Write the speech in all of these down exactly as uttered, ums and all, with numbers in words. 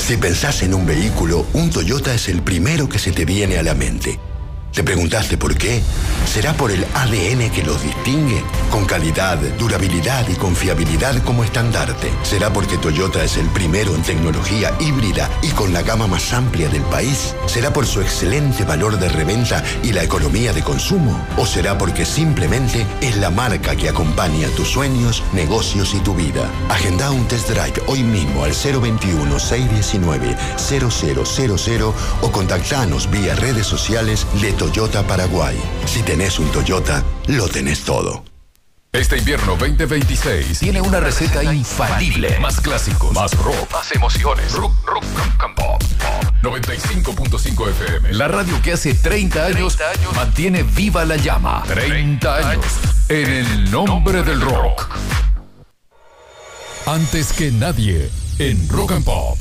Si pensás en un vehículo, un Toyota es el primero que se te viene a la mente. ¿Te preguntaste por qué? ¿Será por el A D N que los distingue? Con calidad, durabilidad y confiabilidad como estandarte. ¿Será porque Toyota es el primero en tecnología híbrida y con la gama más amplia del país? ¿Será por su excelente valor de reventa y la economía de consumo? ¿O será porque simplemente es la marca que acompaña tus sueños, negocios y tu vida? Agenda un test drive hoy mismo al cero veintiuno, seiscientos diecinueve, cero cero cero cero o contactanos vía redes sociales de Toyota Paraguay. Si tenés un Toyota, lo tenés todo. Este invierno veinte veintiséis tiene una receta infalible. Más clásicos, más rock, más emociones. Rock, rock, rock, pop, pop. noventa y cinco punto cinco F M. La radio que hace treinta años mantiene viva la llama. treinta años en el nombre del rock. Antes que nadie en Rock and Pop.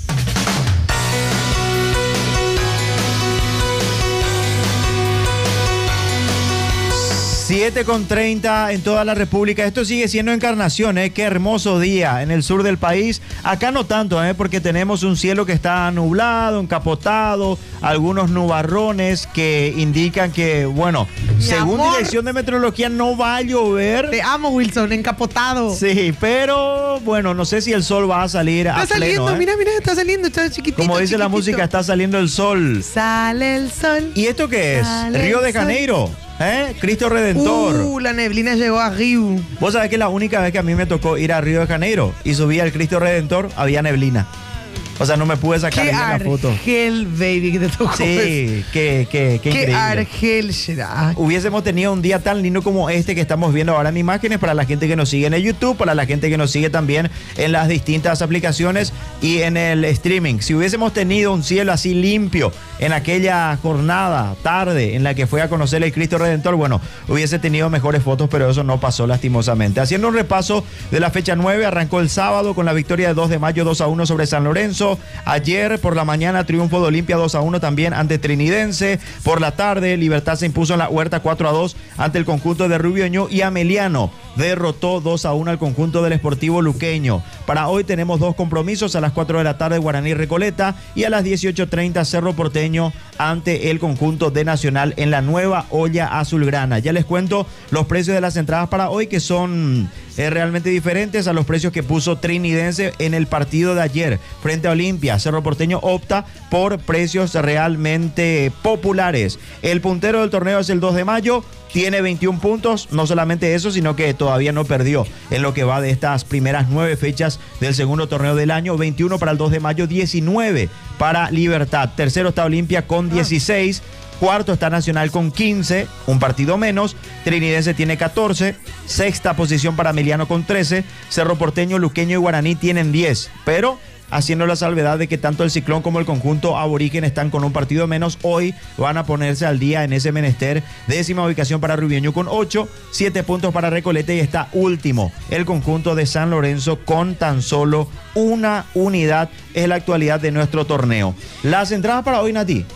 siete con treinta en toda la República. Esto sigue siendo Encarnación, ¿eh? Qué hermoso día en el sur del país. Acá no tanto, ¿eh? Porque tenemos un cielo que está nublado, encapotado, algunos nubarrones que indican que, bueno, Mi según amor. Dirección de Meteorología no va a llover. Te amo, Wilson, encapotado. Sí, pero bueno, no sé si el sol va a salir Está a saliendo, pleno, ¿eh? mira, mira, está saliendo, está chiquitito. Como dice la chiquitito. música, está saliendo el sol. Sale el sol. ¿Y esto qué es? Sale Río de el sol. Janeiro, ¿eh? Cristo Redentor. Uh, la neblina llegó a Río. Vos sabés que la única vez que a mí me tocó ir a Río de Janeiro y subí al Cristo Redentor, había neblina. O sea, no me pude sacar Qué bien la foto. argel, baby, que te tocó. Sí, qué, qué, qué Qué increíble. argel será. Hubiésemos tenido un día tan lindo como este que estamos viendo ahora en imágenes para la gente que nos sigue en el YouTube, para la gente que nos sigue también en las distintas aplicaciones y en el streaming. Si hubiésemos tenido un cielo así limpio en aquella jornada, tarde, en la que fue a conocer el Cristo Redentor, bueno, hubiese tenido mejores fotos, pero eso no pasó lastimosamente. Haciendo un repaso de la fecha nueve, arrancó el sábado con la victoria de dos de mayo dos a uno sobre San Lorenzo. Ayer por la mañana triunfo de Olimpia dos a uno también ante Trinidense. Por la tarde Libertad se impuso en la Huerta cuatro a dos ante el conjunto de Rubioño y Ameliano derrotó dos a uno al conjunto del Sportivo Luqueño. Para hoy tenemos dos compromisos: a las cuatro de la tarde Guaraní Recoleta y a las dieciocho treinta Cerro Porteño ante el conjunto de Nacional en la nueva olla azulgrana. Ya les cuento los precios de las entradas para hoy, que son eh, realmente diferentes a los precios que puso Trinidense en el partido de ayer frente a Olimpia. Cerro Porteño opta por precios realmente populares. El puntero del torneo es el dos de mayo, tiene veintiún puntos, no solamente eso, sino que todavía no perdió en lo que va de estas primeras nueve fechas del segundo torneo del año. veintiuno para el dos de mayo, diecinueve para Libertad. Tercero está Olimpia con dieciséis. Cuarto está Nacional con quince, un partido menos. Trinidense tiene catorce. Sexta posición para Ameliano con trece. Cerro Porteño, Luqueño y Guaraní tienen diez. Pero haciendo la salvedad de que tanto el Ciclón como el conjunto aborigen están con un partido menos, hoy van a ponerse al día en ese menester. Décima ubicación para Rubieño con ocho, siete puntos para Recoleta y está último el conjunto de San Lorenzo con tan solo una unidad. Es la actualidad de nuestro torneo. Las entradas para hoy, Nati,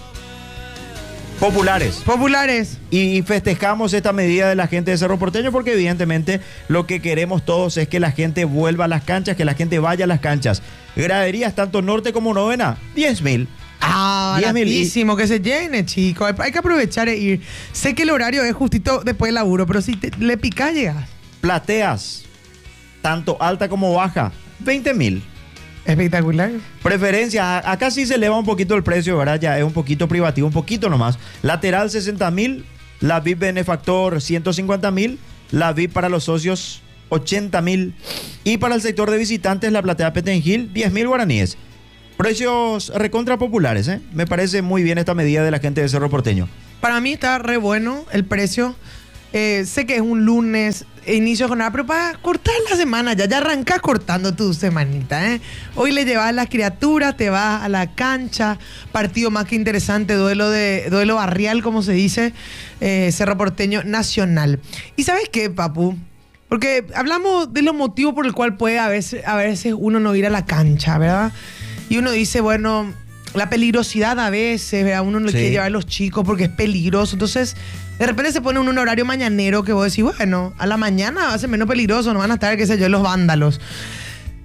populares. Populares. Y festejamos esta medida de la gente de Cerro Porteño porque evidentemente lo que queremos todos es que la gente vuelva a las canchas, que la gente vaya a las canchas. Graderías tanto norte como novena, diez mil. Ah, baratísimo, que se llene, chicos. Hay, hay que aprovechar e ir. Sé que el horario es justito después del laburo, pero si te, le picás, llegas. Plateas, tanto alta como baja, veinte mil. Espectacular. Preferencias, acá sí se eleva un poquito el precio, ¿verdad? Ya es un poquito privativo, un poquito nomás. Lateral sesenta mil, la V I P Benefactor ciento cincuenta mil, la V I P para los socios ochenta mil y para el sector de visitantes la platea Petengil diez mil guaraníes. Precios recontra populares, ¿eh? Me parece muy bien esta medida de la gente de Cerro Porteño. Para mí está re bueno el precio. Eh, sé que es un lunes, inicio de jornada, pero para cortar la semana ya, ya arrancás cortando tu semanita, ¿eh? Hoy le llevas a las criaturas, te vas a la cancha, partido más que interesante, duelo de duelo barrial, como se dice, eh, Cerro Porteño Nacional. ¿Y sabes qué, papu? Porque hablamos de los motivos por el cual puede a veces, a veces uno no ir a la cancha, ¿verdad? Y uno dice, bueno, la peligrosidad a veces, ¿verdad? Uno no le Sí. quiere llevar a los chicos porque es peligroso. Entonces, de repente se pone uno en un horario mañanero que vos decís, bueno, a la mañana va a ser menos peligroso, no van a estar, qué sé yo, los vándalos.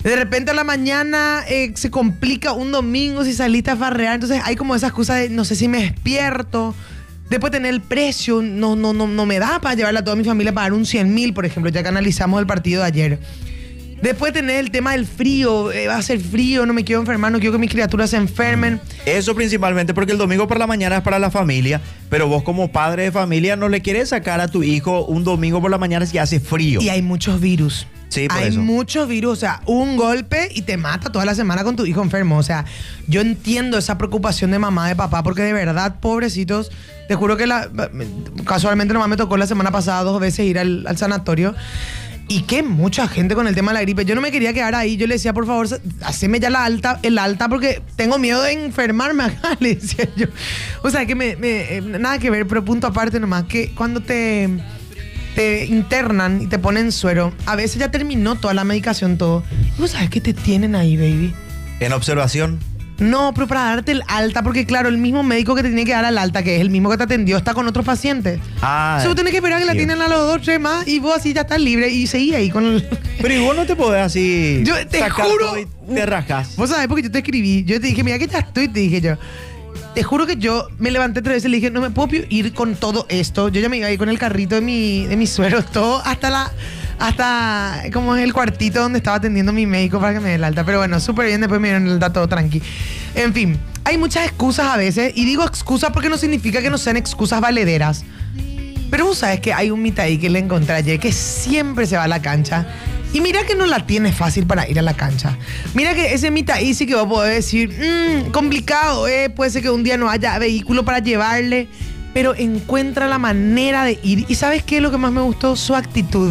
De repente a la mañana eh, se complica un domingo si saliste a farrear. Entonces hay como esa excusa de no sé si me despierto. Después tener el precio, no, no, no, no me da para llevarla a toda mi familia a pagar un cien mil, por ejemplo, ya que analizamos el partido de ayer. Después tener el tema del frío, eh, va a ser frío, no me quiero enfermar, no quiero que mis criaturas se enfermen. Eso principalmente porque el domingo por la mañana es para la familia, pero vos como padre de familia no le quieres sacar a tu hijo un domingo por la mañana si hace frío. Y hay muchos virus. Sí, por hay eso. muchos virus, o sea, un golpe y te mata toda la semana con tu hijo enfermo. O sea, yo entiendo esa preocupación de mamá, de papá, porque de verdad, pobrecitos, te juro que la, casualmente nomás me tocó la semana pasada dos veces ir al, al sanatorio. Y que mucha gente con el tema de la gripe. Yo no me quería quedar ahí. Yo le decía, por favor, haceme ya la alta, el alta porque tengo miedo de enfermarme acá, le decía yo. O sea, que me, me, nada que ver, pero punto aparte nomás, que cuando te, te internan y te ponen suero, a veces ya terminó toda la medicación, todo. ¿Y vos sabés qué te tienen ahí, baby? En observación. No, pero para darte el alta, porque claro, el mismo médico que te tiene que dar el alta, que es el mismo que te atendió, está con otros pacientes. Ah, Entonces vos tenés que esperar que la sí. tienen a los dos, tres más, y vos así ya estás libre y seguí ahí con el... Pero y vos no te podés así Yo te sacar juro- todo y te rajás. Vos sabés, porque yo te escribí, yo te dije, mira que ya estoy, te dije yo. Te juro que yo me levanté tres veces y le dije, no me puedo ir con todo esto. Yo ya me iba a ir con el carrito de mi, de mis sueros, todo hasta la... Hasta como es el cuartito donde estaba atendiendo mi médico para que me dé el alta. Pero bueno, súper bien, después me dieron el alta todo tranqui. En fin, hay muchas excusas a veces. Y digo excusas porque no significa que no sean excusas valederas. Pero vos sabes que hay un mitaí que le encontré ayer que siempre se va a la cancha. Y mira que no la tiene fácil para ir a la cancha. Mira que ese mitaí sí que vos podés decir, mmm, complicado, eh, puede ser que un día no haya vehículo para llevarle. Pero encuentra la manera de ir. ¿Y sabes qué es lo que más me gustó? Su actitud.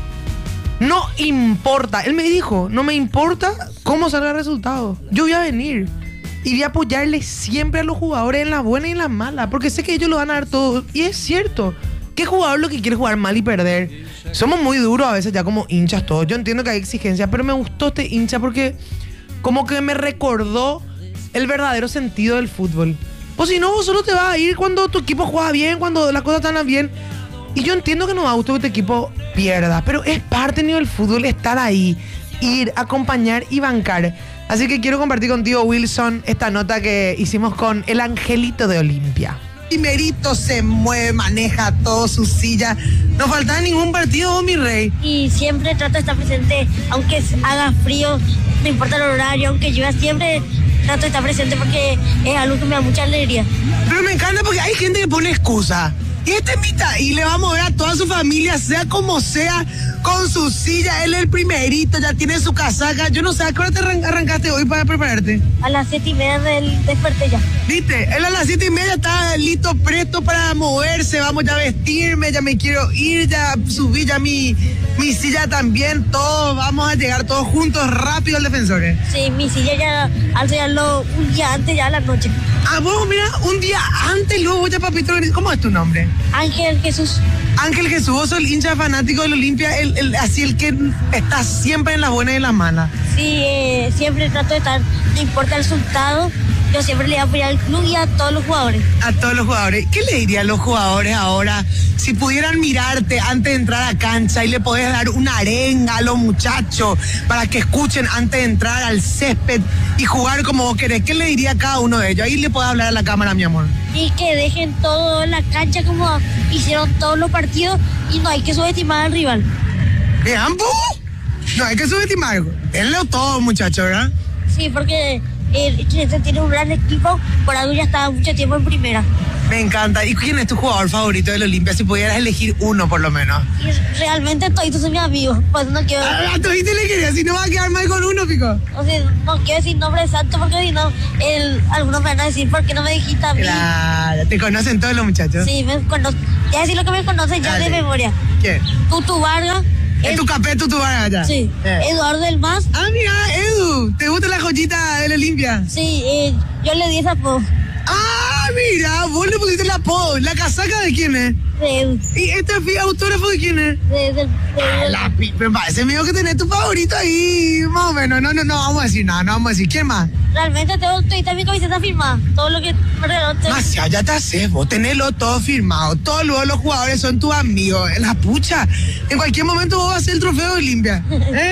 No importa. Él me dijo, no me importa cómo salga el resultado. Yo voy a venir. Y voy a apoyarle siempre a los jugadores en las buenas y en las malas. Porque sé que ellos lo van a dar todo. Y es cierto. ¿Qué jugador lo que quiere jugar mal y perder? Somos muy duros a veces ya como hinchas todos. Yo entiendo que hay exigencias, pero me gustó este hincha porque como que me recordó el verdadero sentido del fútbol. O si no, vos solo te vas a ir cuando tu equipo juega bien, cuando las cosas están bien. Y yo entiendo que no da gusto que tu equipo pierda, pero es parte del fútbol estar ahí, ir, acompañar y bancar. Así que quiero compartir contigo, Wilson, esta nota que hicimos con el Angelito de Olimpia. Primerito se mueve, maneja todo su silla. No falta ningún partido, mi rey. Y siempre trato de estar presente, aunque haga frío, no importa el horario, aunque llueva, siempre trato de estar presente porque es algo que me da mucha alegría. Pero me encanta porque hay gente que pone excusa. Y este mita y le va a mover a toda su familia, sea como sea, con su silla. Él es el primerito, ya tiene su casaca. Yo no sé, ¿a qué hora te arran- arrancaste hoy para prepararte? A las siete y media del desperté ya. ¿Viste? Él a las siete y media está listo, presto para moverse. Vamos ya a vestirme, ya me quiero ir, ya subí ya mi, mi silla también. Todos vamos a llegar todos juntos rápido al defensor. ¿eh? Sí, mi silla ya al regalarlo un día antes, ya a la noche. Ah, vos, mira, un día antes, luego ya, papito. ¿Cómo es tu nombre? Ángel Jesús. Ángel Jesús, vos sos el hincha fanático del Olimpia, el, el, así el que está siempre en las buenas y en las malas. Sí, eh, siempre trato de estar, no importa el resultado, yo siempre le voy a apoyar al club y a todos los jugadores. A todos los jugadores. ¿Qué le dirían los jugadores ahora si pudieran mirarte antes de entrar a cancha y le podés dar una arenga a los muchachos para que escuchen antes de entrar al césped y jugar como vos querés? ¿Qué le diría a cada uno de ellos? Ahí le podés hablar a la cámara, mi amor. Y que dejen todo en la cancha como hicieron todos los partidos y no hay que subestimar al rival. ¿Vean, po? No hay que subestimar. Denlo todo, muchachos, ¿verdad? Sí, porque el Chinese tiene un gran equipo, por algo ya estaba mucho tiempo en primera. Me encanta. ¿Y quién es tu jugador favorito del Olimpia? Si pudieras elegir uno, por lo menos. Y realmente todos son mis amigos, pues no quiero, A tu gente le quería, si no va a quedar mal con uno, pico. o sea, no quiero decir nombre exacto porque si no, el, algunos me van a decir por qué no me dijiste a mí. Claro, te conocen todos los muchachos. Sí, me conozco. Ya decir lo que me conocen ya Dale. de memoria. ¿Quién? Tutu Vargas. ¿Es el- tu capé, tu tubar allá? Sí. Eh. Eduardo del Mas. Ah, mira, Edu, ¿te gusta la joyita del Olimpia? Sí, eh, yo le di esa apodo Ah, mira, vos le pusiste el apodo. ¿La casaca de quién es? de Edu. ¿Y este fi- autógrafo de quién es? De, de, de- Ah, la pi- me parece mío que tenés tu favorito ahí, más o menos. No, no, no, vamos a decir nada, no vamos a decir. ¿Quién más? Realmente tengo toda mi camiseta firmada. Todo lo que me regaló. te- Más ya te haces, vos tenelo todo firmado. Todos los, los jugadores son tus amigos. En la pucha, en cualquier momento vos vas a ser el trofeo de Olimpia. ¿Eh?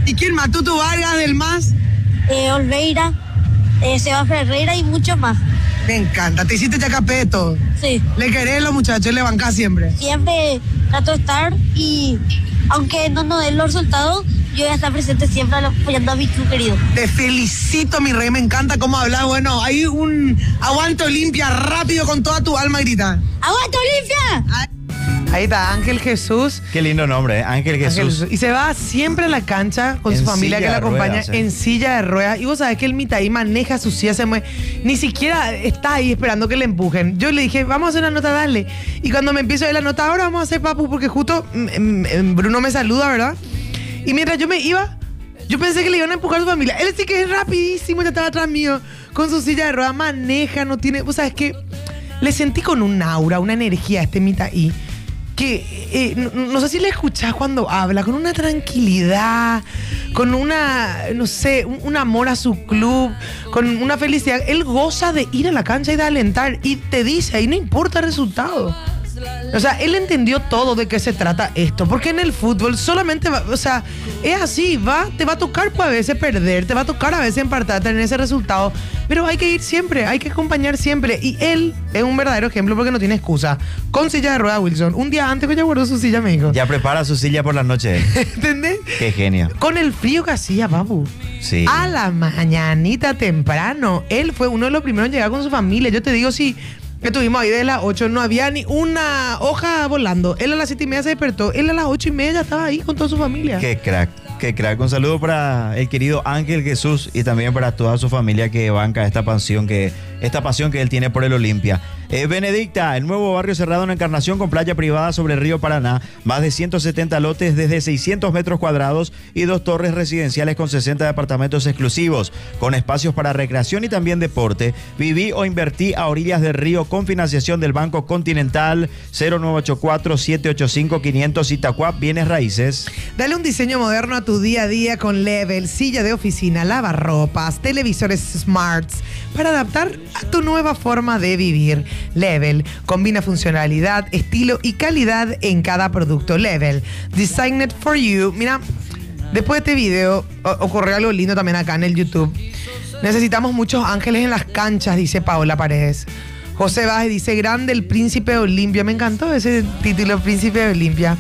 ¿Y quién más? Tutu Vargas del Más. Eh, Olveira, eh, Seba Ferreira y muchos más. Me encanta. Te hiciste chacapé de todo. Sí. Le querés a los muchachos, le bancás siempre. Siempre trato de estar y aunque no nos den los resultados, yo voy a estar presente siempre apoyando a mi club querido. Te felicito, mi rey, me encanta cómo hablas. Bueno, hay un aguante Olimpia rápido con toda tu alma, grita. ¡Aguanta Olimpia! Ahí está Ángel Jesús. Qué lindo nombre, ¿eh? Ángel Jesús. Ángel Jesús. Y se va siempre a la cancha con En su familia silla que la de acompaña ruedas, ¿eh? en silla de ruedas. Y vos sabés que el Mitaí maneja su silla, se mueve. Ni siquiera está ahí esperando que le empujen. Yo le dije, vamos a hacer una nota, dale. Y cuando me empiezo a ver la nota, ahora vamos a hacer papu, porque justo mm, mm, Bruno me saluda, ¿verdad? Y mientras yo me iba, yo pensé que le iban a empujar a su familia. Él sí que es rapidísimo, ya estaba atrás mío, con su silla de ruedas, maneja, no tiene... Vos sabés que le sentí con un aura, una energía a este Mitaí. Que eh, no, no sé si le escuchás cuando habla, con una tranquilidad, con una, no sé, un, un amor a su club, con una felicidad. Él goza de ir a la cancha y de alentar y te dice, ahí no importa el resultado. O sea, él entendió todo de qué se trata esto, porque en el fútbol solamente va, o sea, es así, va, te va a tocar pues, a veces perder, te va a tocar a veces empatar, tener ese resultado, pero hay que ir siempre, hay que acompañar siempre. Y él es un verdadero ejemplo porque no tiene excusa. Con silla de ruedas, Wilson, un día antes que ya guardó su silla, me dijo. Ya prepara su silla por la noche. ¿Entendés? Qué genio. Con el frío que hacía, papu. Sí. A la mañanita temprano, él fue uno de los primeros en llegar con su familia. Yo te digo, sí. Estuvimos ahí de las ocho, no había ni una hoja volando. Él a las siete y media se despertó. Él a las ocho y media ya estaba ahí con toda su familia. Qué crack, qué crack. Un saludo para el querido Ángel Jesús y también para toda su familia que banca esta pasión que, esta pasión que él tiene por el Olimpia. Eh, Benedicta, el nuevo barrio cerrado en Encarnación con playa privada sobre el río Paraná. Más de ciento setenta lotes desde seiscientos metros cuadrados y dos torres residenciales con sesenta departamentos exclusivos, con espacios para recreación y también deporte. Viví o invertí a orillas del río con financiación del Banco Continental. Cero nueve ocho cuatro, siete ocho cinco, quinientos Itacuap, bienes raíces. Dale un diseño moderno a tu día a día con Level, silla de oficina, lavarropas, televisores smarts, para adaptar a tu nueva forma de vivir. Level combina funcionalidad, estilo y calidad en cada producto. Level, designed for you. Mira, después de este video ocurrió algo lindo también acá en el YouTube. Necesitamos muchos ángeles en las canchas, dice Paola Paredes. José Báez dice, grande el príncipe de Olimpia. Me encantó ese título, príncipe de Olimpia.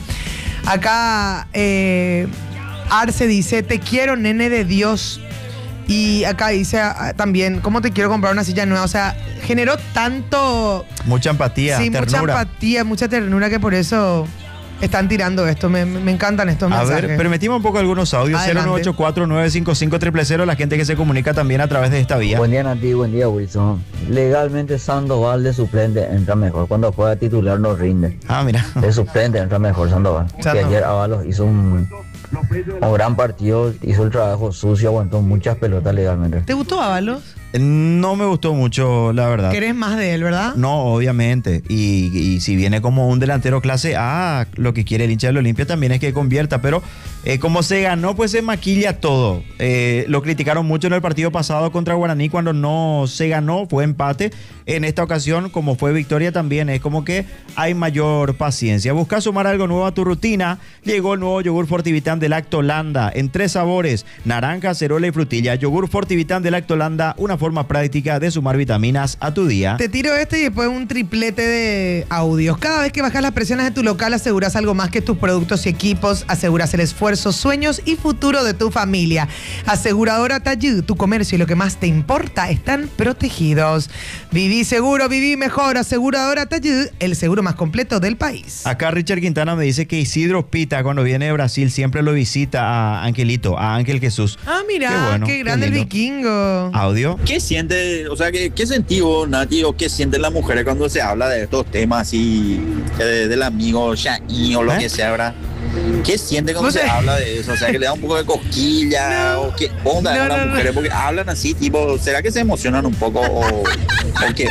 Acá eh, Arce dice, te quiero, nene de Dios. Y acá dice uh, también, ¿cómo te quiero comprar una silla nueva? O sea, generó tanto... Mucha empatía, sí, ternura. mucha empatía, mucha ternura, que por eso están tirando esto. Me, me encantan estos A mensajes. ver, permitimos un poco algunos audios. Adelante. Cero nueve ocho cuatro, nueve cinco cinco, cero cero cero, la gente que se comunica también a través de esta vía. Buen día, Nati, buen día, Wilson. Legalmente Sandoval de suplente entra mejor. Cuando juega titular no rinde. Ah, mira. De suplente entra mejor Sandoval. Sandoval. Que ayer Ábalos hizo un, un gran partido, hizo el trabajo sucio, aguantó muchas pelotas legalmente. ¿Te gustó Ábalos? No me gustó mucho, la verdad. ¿Querés más de él, verdad? No, obviamente. Y, y si viene como un delantero clase A, lo que quiere el hincha del Olimpia también es que convierta. Pero eh, como se ganó, pues se maquilla todo. Eh, lo criticaron mucho en el partido pasado contra Guaraní cuando no se ganó, fue empate. En esta ocasión, como fue victoria también, es como que hay mayor paciencia. Busca sumar algo nuevo a tu rutina. Llegó el nuevo yogur Fortivitán de Lactolanda en tres sabores: naranja, cerola y frutilla. Yogur Fortivitán de Lactolanda, una forma práctica de sumar vitaminas a tu día. Te tiro este y después un triplete de audios. Cada vez que bajas las presiones de tu local, aseguras algo más que tus productos y equipos. Aseguras el esfuerzo, sueños y futuro de tu familia. Aseguradora Tayud, tu comercio y lo que más te importa están protegidos. Viví seguro, viví mejor. Aseguradora Tayud, el seguro más completo del país. Acá Richard Quintana me dice que Isidro Pita, cuando viene de Brasil, siempre lo visita a Angelito, a Ángel Jesús. Ah, mira, Qué qué, bueno, grande qué el lindo. vikingo. Audio. ¿Qué siente, o sea, qué, qué sentido, Nati, o qué sienten las mujeres cuando se habla de estos temas así, eh, del amigo Shain o lo ¿Eh? que sea, ¿verdad? ¿Qué siente cuando No sé. se habla de eso? O sea, que le da un poco de cosquilla, No. o qué onda No, a las no, no. mujeres, porque hablan así, tipo, ¿será que se emocionan un poco o, o qué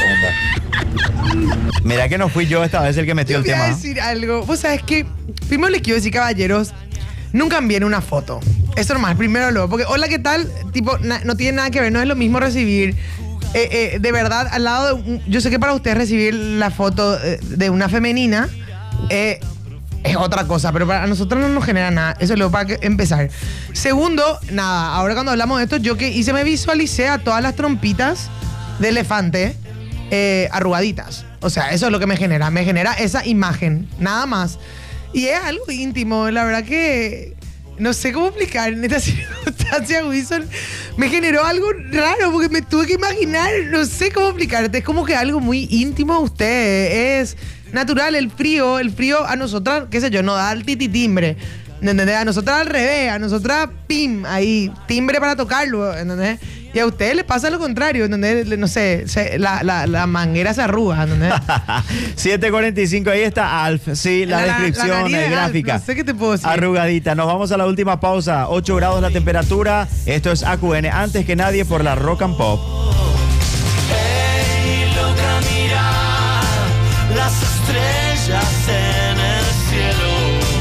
onda? Mira que no fui yo esta vez el que metió Yo el voy a tema. decir algo. Vos sabés que, primero les quiero decir, caballeros, nunca envíen una foto. Eso nomás, primero luego. Porque, hola, ¿qué tal? Tipo, na- no tiene nada que ver. No es lo mismo recibir, eh, eh, de verdad, al lado de un- yo sé que para ustedes recibir la foto eh, de una femenina, eh, es otra cosa, pero para nosotros no nos genera nada. Eso es lo para que empezar. Segundo, nada, ahora cuando hablamos de esto, yo que hice, me visualicé a todas las trompitas de elefante eh, arrugaditas. O sea, eso es lo que me genera. Me genera esa imagen, nada más. Y es algo íntimo, la verdad que no sé cómo explicar. En esta circunstancia, Wilson, me generó algo raro porque me tuve que imaginar, no sé cómo explicarte. Es como que algo muy íntimo a usted. Es natural el frío. El frío a nosotras, qué sé yo, nos da el tititimbre. ¿Entendés? A nosotras al revés, a nosotras, pim, ahí, timbre para tocarlo, ¿entendés? Y a ustedes les pasa lo contrario, ¿entendés? No sé, se, la, la, la manguera se arruga, ¿entendés? siete cuarenta y cinco, ahí está Alf, sí, la, la descripción la, la gráfica. Alf, no sé qué te puedo decir. Arrugadita. Nos vamos a la última pausa, ocho grados la temperatura. Esto es A Q N, antes que nadie por la Rock and Pop. Hey, loca, mira las estrellas en el cielo.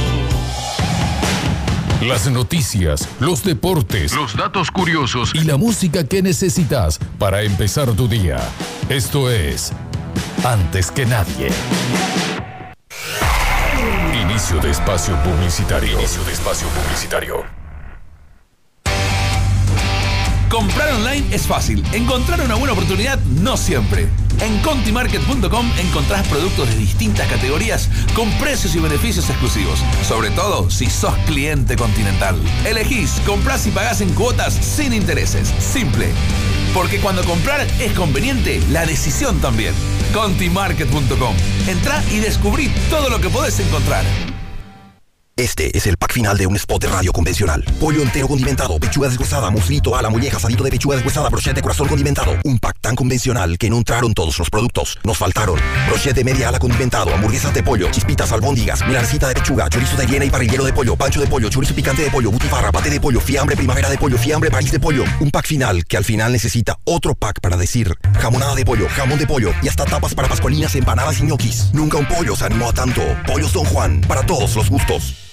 Las noticias, los deportes, los datos curiosos y la música que necesitas para empezar tu día. Esto es Antes que Nadie. Inicio de espacio publicitario. Inicio de espacio publicitario. Comprar online es fácil. Encontrar una buena oportunidad no siempre. En contimarket punto com encontrás productos de distintas categorías con precios y beneficios exclusivos. Sobre todo si sos cliente Continental. Elegís, comprás y pagás en cuotas sin intereses. Simple. Porque cuando comprar es conveniente, la decisión también. contimarket punto com. Entrá y descubrí todo lo que podés encontrar. Este es el pack final de un spot de radio convencional. Pollo entero condimentado, pechuga deshuesada, muslito, ala, molleja, asadito de pechuga deshuesada, brochet de corazón condimentado. Un pack tan convencional que no entraron todos los productos. Nos faltaron brochet de media ala condimentado, hamburguesas de pollo, chispitas, albóndigas, milanesita de pechuga, chorizo de Viena y parrillero de pollo, pancho de pollo, chorizo picante de pollo, butifarra, paté de pollo, fiambre primavera de pollo, fiambre París de pollo. Un pack final que al final necesita otro pack para decir jamonada de pollo, jamón de pollo y hasta tapas para pascualinas, empanadas y ñoquis. Nunca un pollo se animó a tanto. Pollos Don Juan, para todos los gustos.